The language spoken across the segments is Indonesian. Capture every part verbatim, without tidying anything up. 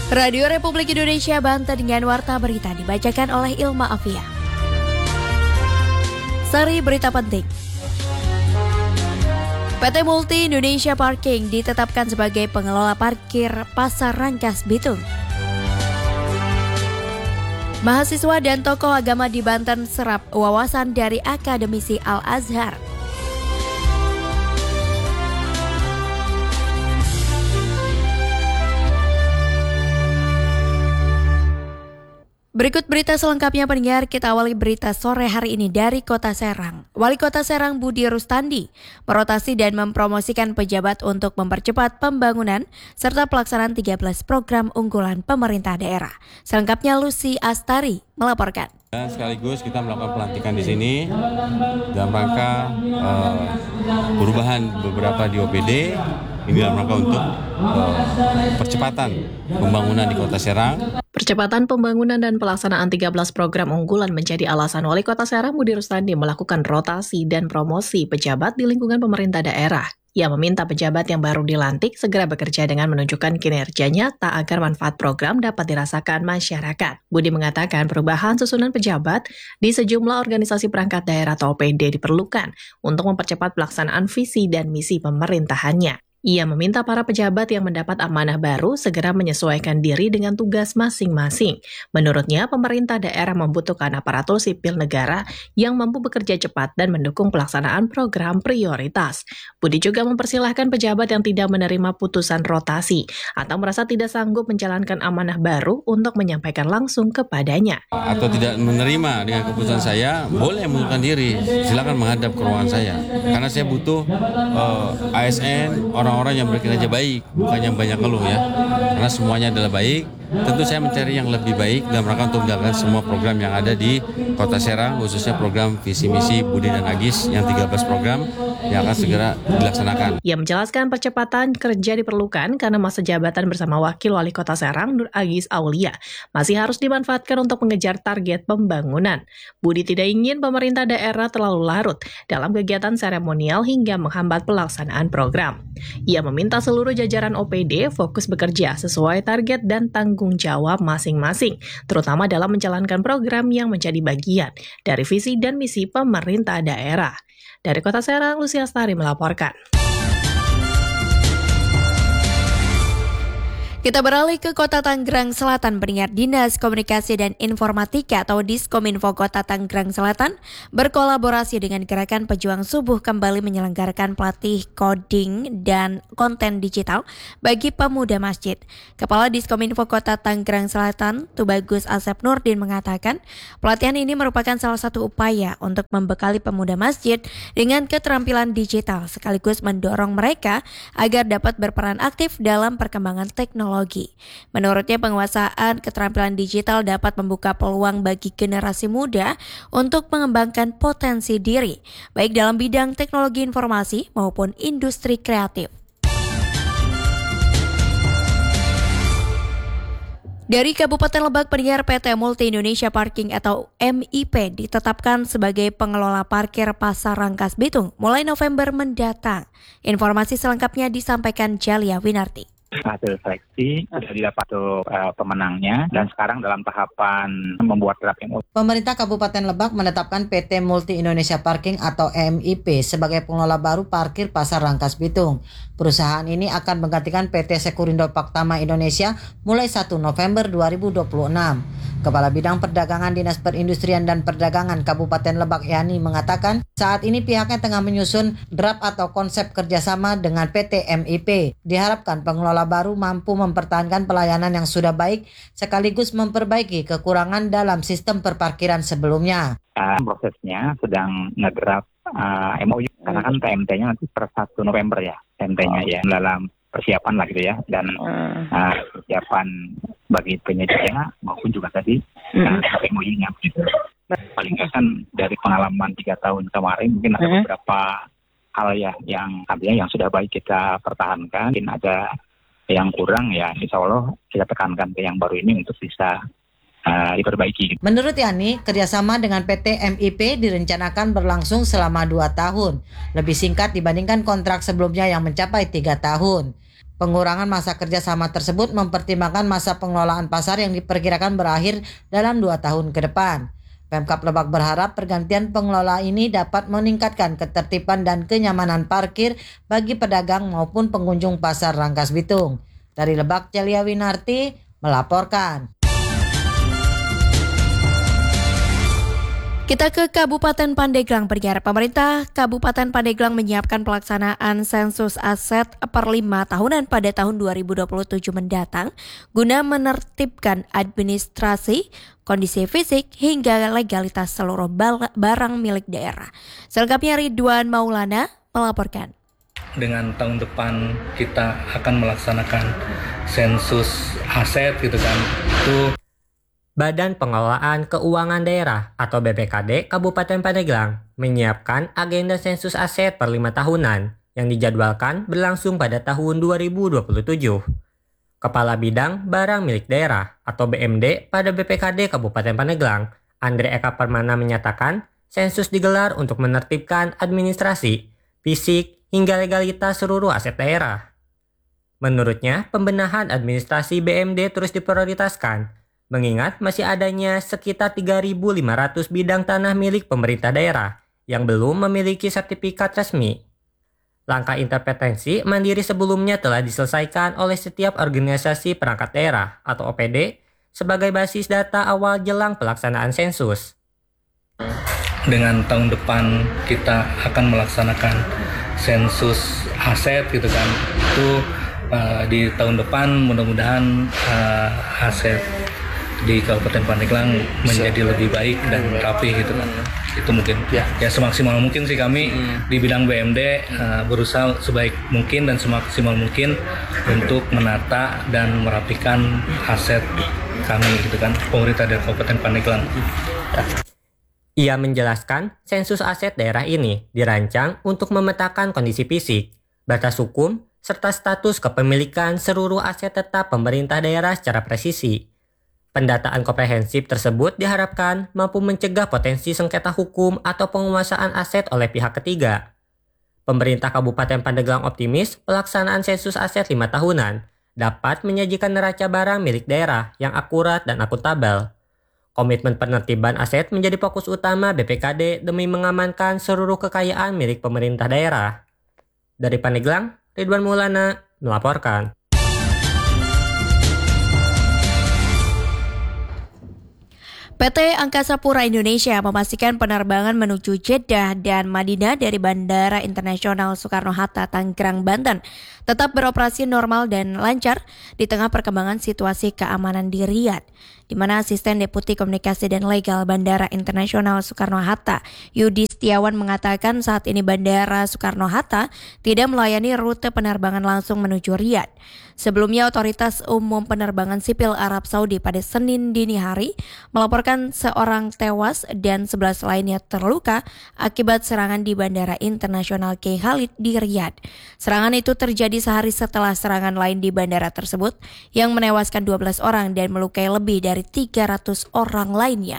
Radio Republik Indonesia Banten dengan Warta Berita dibacakan oleh Ilma Afia. Sari berita penting. P T Multi Indonesia Parking ditetapkan sebagai pengelola parkir Pasar Rangkas Bitung. Mahasiswa dan tokoh agama di Banten serap wawasan dari akademisi Al-Azhar. Berikut berita selengkapnya pendengar, kita awali berita sore hari ini dari Kota Serang. Wali Kota Serang Budi Rustandi merotasi dan mempromosikan pejabat untuk mempercepat pembangunan serta pelaksanaan tiga belas program unggulan pemerintah daerah. Selengkapnya Lucy Astari melaporkan. Dan sekaligus kita melakukan pelantikan di sini dalam rangka uh, perubahan beberapa di O P D. Ini dalam rangka untuk uh, percepatan pembangunan di Kota Serang. Percepatan pembangunan dan pelaksanaan tiga belas program unggulan menjadi alasan Wali Kota Serang Budi Rustandi melakukan rotasi dan promosi pejabat di lingkungan pemerintah daerah. Ia meminta pejabat yang baru dilantik segera bekerja dengan menunjukkan kinerjanya tak agar manfaat program dapat dirasakan masyarakat. Budi mengatakan perubahan susunan pejabat di sejumlah organisasi perangkat daerah atau O P D diperlukan untuk mempercepat pelaksanaan visi dan misi pemerintahannya. Ia meminta para pejabat yang mendapat amanah baru segera menyesuaikan diri dengan tugas masing-masing. Menurutnya, pemerintah daerah membutuhkan aparatur sipil negara yang mampu bekerja cepat dan mendukung pelaksanaan program prioritas. Budi juga mempersilahkan pejabat yang tidak menerima putusan rotasi atau merasa tidak sanggup menjalankan amanah baru untuk menyampaikan langsung kepadanya. Atau tidak menerima dengan keputusan saya, boleh mengundurkan diri. Silakan menghadap ke ruangan saya. Karena saya butuh uh, A S N, orang orang yang berkinerja baik, bukan yang banyak ngeluh ya. Karena semuanya adalah baik. Tentu saya mencari yang lebih baik dalam rangka untuk menjalankan semua program yang ada di Kota Serang, khususnya program visi misi Budi dan Agis yang tiga belas program yang akan segera dilaksanakan. Ia menjelaskan percepatan kerja diperlukan karena masa jabatan bersama Wakil Wali Kota Serang Nur Agis Aulia masih harus dimanfaatkan untuk mengejar target pembangunan. Budi tidak ingin pemerintah daerah terlalu larut dalam kegiatan seremonial hingga menghambat pelaksanaan program. Ia meminta seluruh jajaran O P D fokus bekerja sesuai target dan tanggung jawab masing-masing, terutama dalam menjalankan program yang menjadi bagian dari visi dan misi pemerintah daerah. Dari Kota Serang, Lucy Astari melaporkan. Kita beralih ke Kota Tangerang Selatan. Pendengar, Dinas Komunikasi dan Informatika atau Diskominfo Kota Tangerang Selatan berkolaborasi dengan Gerakan Pejuang Subuh kembali menyelenggarakan pelatih coding dan konten digital bagi pemuda masjid. Kepala Diskominfo Kota Tangerang Selatan, Tubagus Asep Nurdin mengatakan, pelatihan ini merupakan salah satu upaya untuk membekali pemuda masjid dengan keterampilan digital sekaligus mendorong mereka agar dapat berperan aktif dalam perkembangan teknologi. Menurutnya, penguasaan keterampilan digital dapat membuka peluang bagi generasi muda untuk mengembangkan potensi diri, baik dalam bidang teknologi informasi maupun industri kreatif. Dari Kabupaten Lebak, pendengar, P T Multi Indonesia Parking atau M I P ditetapkan sebagai pengelola parkir Pasar Rangkas Bitung mulai November mendatang. Informasi selengkapnya disampaikan Jalia Winarti. Hasil seleksi sudah didapat untuk uh, pemenangnya dan sekarang dalam tahapan membuat draft M O U. Pemerintah Kabupaten Lebak menetapkan P T Multi Indonesia Parking atau M I P sebagai pengelola baru parkir Pasar Rangkas Bitung. Perusahaan ini akan menggantikan P T Sekurindo Paktama Indonesia mulai satu November dua ribu dua puluh enam. Kepala Bidang Perdagangan Dinas Perindustrian dan Perdagangan Kabupaten Lebak Yani mengatakan saat ini pihaknya tengah menyusun draft atau konsep kerjasama dengan P T M I P. Diharapkan pengelola baru mampu mempertahankan pelayanan yang sudah baik sekaligus memperbaiki kekurangan dalam sistem perparkiran sebelumnya. Uh, prosesnya sedang ngedraft uh, M O U karena kan T M T-nya nanti per satu November ya, T M T-nya ya dalam persiapan lah gitu ya, dan uh, persiapan bagi penyedia maupun juga tadi uh, M O U-nya gitu. Paling nggak kan dari pengalaman tiga tahun kemarin mungkin ada beberapa hal ya yang artinya yang sudah baik kita pertahankan, mungkin ada yang kurang ya insya Allah kita tekankan ke yang baru ini untuk bisa uh, diperbaiki. Menurut Yani, kerjasama dengan P T M I P direncanakan berlangsung selama dua tahun, lebih singkat dibandingkan kontrak sebelumnya yang mencapai tiga tahun. Pengurangan masa kerja sama tersebut mempertimbangkan masa pengelolaan pasar yang diperkirakan berakhir dalam dua tahun ke depan. Pemkab Lebak berharap pergantian pengelola ini dapat meningkatkan ketertiban dan kenyamanan parkir bagi pedagang maupun pengunjung pasar Rangkas Bitung. Dari Lebak, Celia Winarti melaporkan. Kita ke Kabupaten Pandeglang, pendengar. Pemerintah Kabupaten Pandeglang menyiapkan pelaksanaan sensus aset per lima tahunan pada tahun dua ribu dua puluh tujuh mendatang guna menertibkan administrasi, kondisi fisik hingga legalitas seluruh barang milik daerah. Selengkapnya Ridwan Maulana melaporkan. Dengan tahun depan kita akan melaksanakan sensus aset gitu kan. Itu Badan Pengelolaan Keuangan Daerah atau B P K D Kabupaten Pandeglang menyiapkan agenda sensus aset per lima tahunan yang dijadwalkan berlangsung pada tahun dua ribu dua puluh tujuh. Kepala Bidang Barang Milik Daerah atau B M D pada B P K D Kabupaten Pandeglang, Andre Eka Permana menyatakan sensus digelar untuk menertibkan administrasi, fisik, hingga legalitas seluruh aset daerah. Menurutnya, pembenahan administrasi B M D terus diprioritaskan, mengingat masih adanya sekitar tiga ribu lima ratus bidang tanah milik pemerintah daerah yang belum memiliki sertifikat resmi. Langkah intervensi mandiri sebelumnya telah diselesaikan oleh setiap organisasi perangkat daerah atau O P D sebagai basis data awal jelang pelaksanaan sensus. Dengan tahun depan kita akan melaksanakan sensus aset gitu kan. Itu uh, di tahun depan mudah-mudahan uh, aset di Kabupaten Pandeglang menjadi lebih baik dan rapi gitu kan. Itu mungkin ya, ya semaksimal mungkin sih kami hmm. di bidang B M D uh, berusaha sebaik mungkin dan semaksimal mungkin untuk menata dan merapikan aset kami gitu kan, pemerintah dari Kabupaten Pandeglang. Ya. Ia menjelaskan sensus aset daerah ini dirancang untuk memetakan kondisi fisik, batas hukum, serta status kepemilikan seluruh aset tetap pemerintah daerah secara presisi. Pendataan komprehensif tersebut diharapkan mampu mencegah potensi sengketa hukum atau penguasaan aset oleh pihak ketiga. Pemerintah Kabupaten Pandeglang optimis pelaksanaan sensus aset lima tahunan dapat menyajikan neraca barang milik daerah yang akurat dan akuntabel. Komitmen penertiban aset menjadi fokus utama B P K D demi mengamankan seluruh kekayaan milik pemerintah daerah. Dari Pandeglang, Ridwan Maulana melaporkan. P T Angkasa Pura Indonesia memastikan penerbangan menuju Jeddah dan Madinah dari Bandara Internasional Soekarno-Hatta, Tangerang, Banten tetap beroperasi normal dan lancar di tengah perkembangan situasi keamanan di Riyadh, di mana Asisten Deputi Komunikasi dan Legal Bandara Internasional Soekarno-Hatta, Yudi Setiawan mengatakan saat ini Bandara Soekarno-Hatta tidak melayani rute penerbangan langsung menuju Riyadh. Sebelumnya, Otoritas Umum Penerbangan Sipil Arab Saudi pada Senin dini hari melaporkan seorang tewas dan sebelas lainnya terluka akibat serangan di Bandara Internasional Kiai Khalid di Riyadh. Serangan itu terjadi sehari setelah serangan lain di bandara tersebut yang menewaskan dua belas orang dan melukai lebih dari tiga ratus orang lainnya.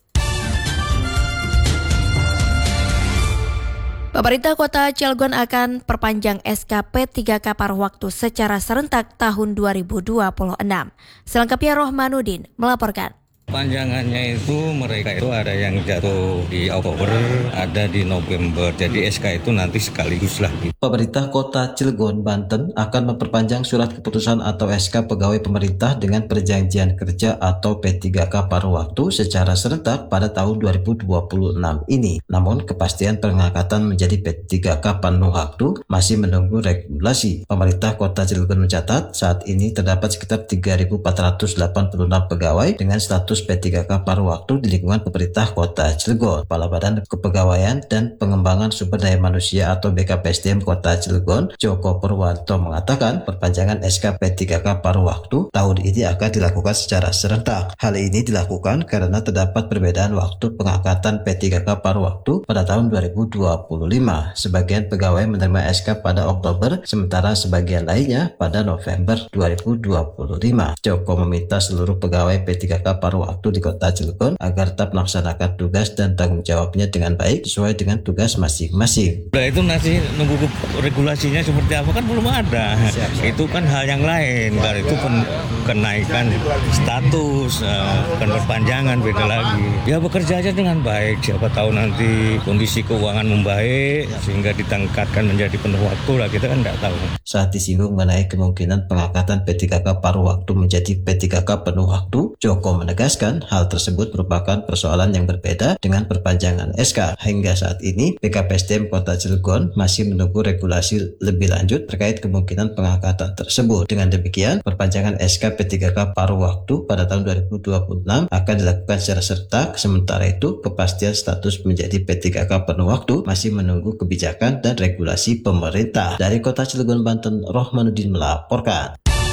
Pemerintah Kota Cilegon akan perpanjang S K P tiga K paruh waktu secara serentak tahun dua ribu dua puluh enam. Selengkapnya Rohmanuddin melaporkan. Panjangannya itu mereka itu ada yang jatuh di Oktober, ada di November. Jadi S K itu nanti sekaligus lah. Pemerintah Kota Cilegon, Banten akan memperpanjang surat keputusan atau S K pegawai pemerintah dengan perjanjian kerja atau P tiga K paruh waktu secara serentak pada tahun dua ribu dua puluh enam ini. Namun kepastian pengangkatan menjadi P tiga K penuh waktu masih menunggu regulasi. Pemerintah Kota Cilegon mencatat saat ini terdapat sekitar tiga ribu empat ratus delapan puluh enam pegawai dengan status P tiga K paruh waktu di lingkungan pemerintah Kota Cilegon. Kepala Badan Kepegawaian dan Pengembangan Sumber Daya Manusia atau B K P S D M Kota Cilegon, Joko Purwanto mengatakan perpanjangan S K P tiga K paruh waktu tahun ini akan dilakukan secara serentak. Hal ini dilakukan karena terdapat perbedaan waktu pengangkatan P tiga K paruh waktu pada tahun dua ribu dua puluh lima. Sebagian pegawai menerima S K pada Oktober, sementara sebagian lainnya pada November dua ribu dua puluh lima. Joko meminta seluruh pegawai P tiga K paruh paruh waktu di Kota Cilegon agar tetap melaksanakan tugas dan tanggung jawabnya dengan baik sesuai dengan tugas masing-masing. Nah itu nanti nunggu regulasinya seperti apa kan belum ada. Siap, siap. Itu kan hal yang lain. Kalau itu pen, kenaikan status, uh, bukan perpanjangan beda lagi. Ya bekerja aja dengan baik. Siapa tahu nanti kondisi keuangan membaik sehingga ditangkatkan menjadi penuh waktu lah, kita kan nggak tahu. Saat disinggung mengenai kemungkinan pengangkatan P tiga K paruh waktu menjadi P tiga K penuh waktu, Joko menegaskan hal tersebut merupakan persoalan yang berbeda dengan perpanjangan S K. Hingga saat ini, B K P S D M Kota Cilegon masih menunggu regulasi lebih lanjut terkait kemungkinan pengangkatan tersebut. Dengan demikian, perpanjangan S K P tiga K paruh waktu pada tahun dua ribu dua puluh enam akan dilakukan secara serentak. Sementara itu, kepastian status menjadi P tiga K penuh waktu masih menunggu kebijakan dan regulasi pemerintah. Dari Kota Cilegon, Banten, Rohmanuddin melaporkan.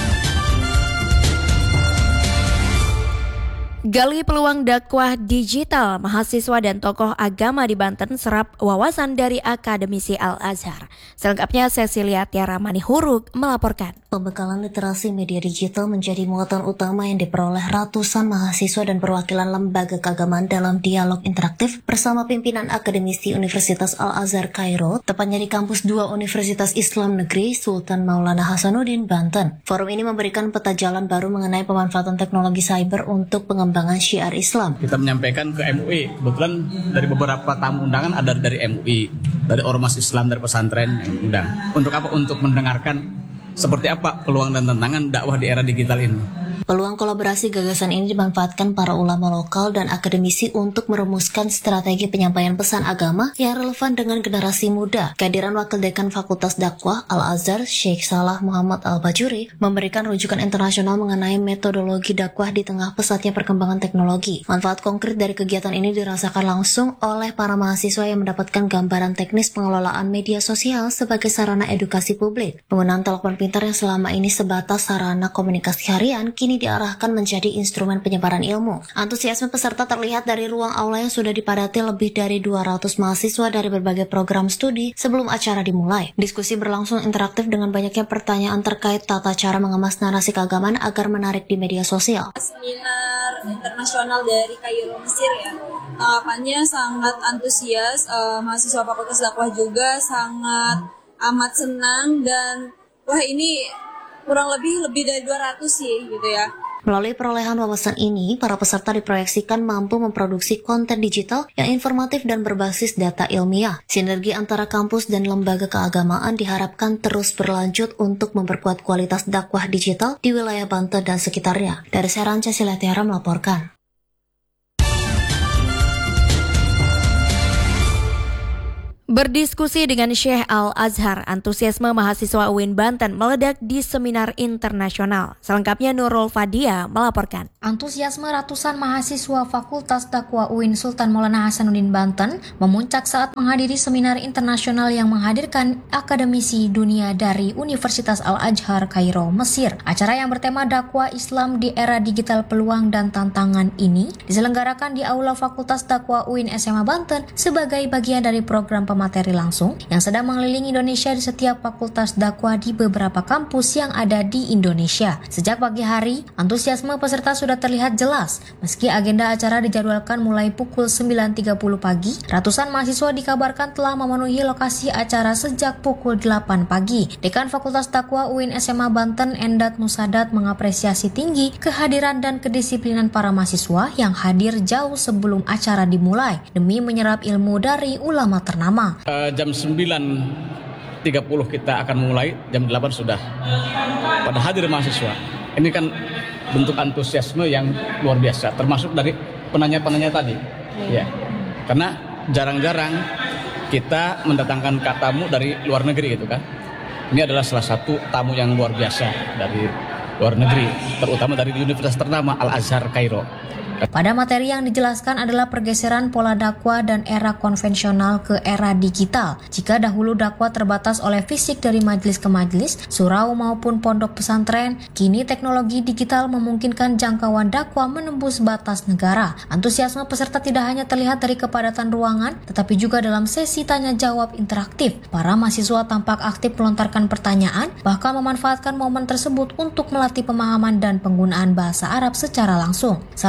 Gali peluang dakwah digital, mahasiswa dan tokoh agama di Banten serap wawasan dari akademisi Al-Azhar. Selengkapnya Cecilia Tiara Manihuruk melaporkan. Pembekalan literasi media digital menjadi muatan utama yang diperoleh ratusan mahasiswa dan perwakilan lembaga keagamaan dalam dialog interaktif bersama pimpinan akademisi Universitas Al-Azhar Kairo, tepatnya di kampus dua Universitas Islam Negeri Sultan Maulana Hasanuddin, Banten. Forum ini memberikan peta jalan baru mengenai pemanfaatan teknologi cyber untuk pengembangan syiar Islam. Kita menyampaikan ke M U I, kebetulan dari beberapa tamu undangan ada dari M U I, dari Ormas Islam, dari pesantren yang undang. Untuk apa? Untuk mendengarkan seperti apa peluang dan tantangan dakwah di era digital ini. Peluang kolaborasi gagasan ini dimanfaatkan para ulama lokal dan akademisi untuk merumuskan strategi penyampaian pesan agama yang relevan dengan generasi muda. Kehadiran Wakil Dekan Fakultas Dakwah Al-Azhar, Sheikh Salah Muhammad Al-Bajuri, memberikan rujukan internasional mengenai metodologi dakwah di tengah pesatnya perkembangan teknologi. Manfaat konkret dari kegiatan ini dirasakan langsung oleh para mahasiswa yang mendapatkan gambaran teknis pengelolaan media sosial sebagai sarana edukasi publik. Penggunaan telepon pintar yang selama ini sebatas sarana komunikasi harian kini diarahkan menjadi instrumen penyebaran ilmu. Antusiasme peserta terlihat dari ruang aula yang sudah dipadati lebih dari dua ratus mahasiswa dari berbagai program studi sebelum acara dimulai. Diskusi berlangsung interaktif dengan banyaknya pertanyaan terkait tata cara mengemas narasi keagamaan agar menarik di media sosial. Seminar internasional dari Kairo, Mesir ya. Tanggapannya sangat antusias, uh, mahasiswa Fakultas Dakwah juga sangat amat senang dan wah ini kurang lebih lebih dari dua ratus sih gitu ya. Melalui perolehan wawasan ini, para peserta diproyeksikan mampu memproduksi konten digital yang informatif dan berbasis data ilmiah. Sinergi antara kampus dan lembaga keagamaan diharapkan terus berlanjut untuk memperkuat kualitas dakwah digital di wilayah Banten dan sekitarnya. Dari Serang, Cecilia Tiara melaporkan. Berdiskusi dengan Syekh Al-Azhar, antusiasme mahasiswa U I N Banten meledak di seminar internasional. Selengkapnya Nurul Fadia melaporkan. Antusiasme ratusan mahasiswa Fakultas Dakwah U I N Sultan Maulana Hasanuddin Banten memuncak saat menghadiri seminar internasional yang menghadirkan akademisi dunia dari Universitas Al-Azhar Kairo, Mesir. Acara yang bertema dakwah Islam di era digital peluang dan tantangan ini diselenggarakan di Aula Fakultas Dakwah U I N S M A Banten sebagai bagian dari program pemateri langsung yang sedang mengelilingi Indonesia di setiap fakultas dakwah di beberapa kampus yang ada di Indonesia. Sejak pagi hari, antusiasme peserta sudah terlihat jelas. Meski agenda acara dijadwalkan mulai pukul sembilan tiga puluh pagi, ratusan mahasiswa dikabarkan telah memenuhi lokasi acara sejak pukul delapan pagi. Dekan Fakultas Dakwah U I N S M A Banten, Endat Musadat, mengapresiasi tinggi kehadiran dan kedisiplinan para mahasiswa yang hadir jauh sebelum acara dimulai demi menyerap ilmu dari ulama ternama. Uh, jam sembilan tiga puluh kita akan mulai, jam delapan sudah pada hadir mahasiswa. Ini kan bentuk antusiasme yang luar biasa, termasuk dari penanya-penanya tadi. Ya, karena jarang-jarang kita mendatangkan tamu dari luar negeri gitu kan. Ini adalah salah satu tamu yang luar biasa dari luar negeri, terutama dari universitas ternama Al-Azhar Kairo. Pada materi yang dijelaskan adalah pergeseran pola dakwah dan era konvensional ke era digital. Jika dahulu dakwah terbatas oleh fisik dari majelis ke majelis, surau maupun pondok pesantren, kini teknologi digital memungkinkan jangkauan dakwah menembus batas negara. Antusiasme peserta tidak hanya terlihat dari kepadatan ruangan, tetapi juga dalam sesi tanya-jawab interaktif. Para mahasiswa tampak aktif melontarkan pertanyaan, bahkan memanfaatkan momen tersebut untuk melatih pemahaman dan penggunaan bahasa Arab secara langsung. Salah seorang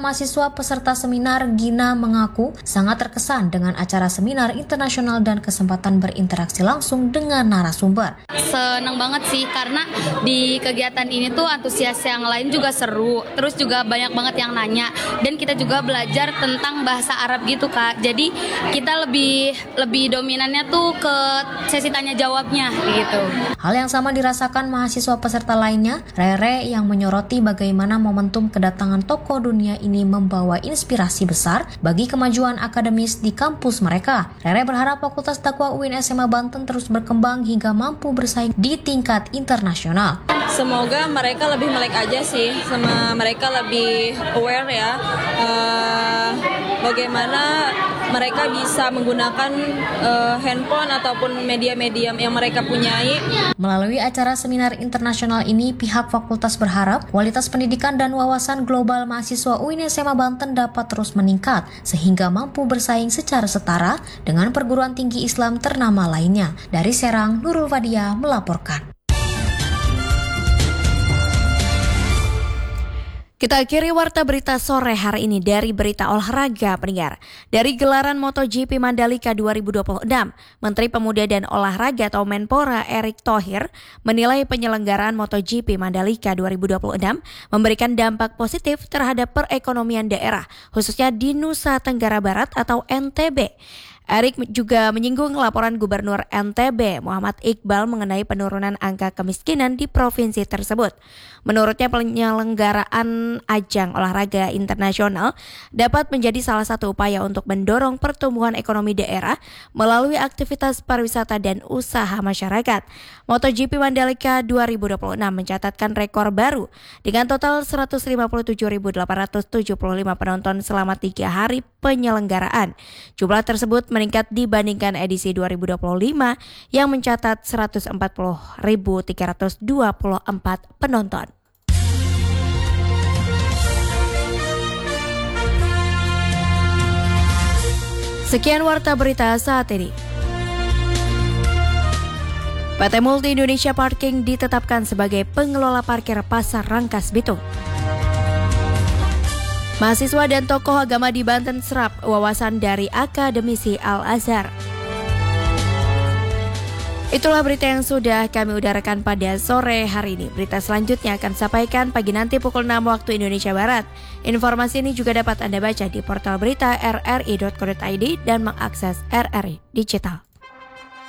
Calon mahasiswa peserta seminar Gina mengaku sangat terkesan dengan acara seminar internasional dan kesempatan berinteraksi langsung dengan narasumber. Senang banget sih karena di kegiatan ini tuh antusias yang lain juga seru, terus juga banyak banget yang nanya dan kita juga belajar tentang bahasa Arab gitu Kak. Jadi kita lebih lebih dominannya tuh ke sesi tanya jawabnya gitu. Hal yang sama dirasakan mahasiswa peserta lainnya, Rere, yang menyoroti bagaimana momentum kedatangan tokoh dunia ini membawa inspirasi besar bagi kemajuan akademis di kampus mereka. Rere berharap Fakultas Dakwah U I N S M A Banten terus berkembang hingga mampu bersaing di tingkat internasional. Semoga mereka lebih melek aja sih, sama mereka lebih aware ya, uh, bagaimana mereka bisa menggunakan uh, handphone ataupun media-media yang mereka punyai. Melalui acara seminar internasional ini, pihak fakultas berharap kualitas pendidikan dan wawasan global mahasiswa U I N S M A Banten dapat terus meningkat sehingga mampu bersaing secara setara dengan perguruan tinggi Islam ternama lainnya. Dari Serang, Nurul Fadia melaporkan. Kita akhiri warta berita sore hari ini dari berita olahraga pendengar. Dari gelaran MotoGP Mandalika dua ribu dua puluh enam, Menteri Pemuda dan Olahraga atau Menpora Erick Thohir menilai penyelenggaraan MotoGP Mandalika dua ribu dua puluh enam memberikan dampak positif terhadap perekonomian daerah, khususnya di Nusa Tenggara Barat atau N T B. Erick juga menyinggung laporan Gubernur N T B Muhammad Iqbal mengenai penurunan angka kemiskinan di provinsi tersebut. Menurutnya penyelenggaraan ajang olahraga internasional dapat menjadi salah satu upaya untuk mendorong pertumbuhan ekonomi daerah melalui aktivitas pariwisata dan usaha masyarakat. MotoGP Mandalika dua ribu dua puluh enam mencatatkan rekor baru dengan total seratus lima puluh tujuh ribu delapan ratus tujuh puluh lima penonton selama tiga hari penyelenggaraan. Jumlah tersebut meningkat dibandingkan edisi dua ribu dua puluh lima yang mencatat seratus empat puluh ribu tiga ratus dua puluh empat penonton. Sekian warta berita saat ini. P T Multi Indonesia Parking ditetapkan sebagai pengelola parkir Pasar Rangkas Bitung. Mahasiswa dan tokoh agama di Banten serap wawasan dari akademisi Al-Azhar. Itulah berita yang sudah kami udarakan pada sore hari ini. Berita selanjutnya akan sampaikan pagi nanti pukul enam waktu Indonesia Barat. Informasi ini juga dapat Anda baca di portal berita r r i dot co dot i d dan mengakses R R I Digital.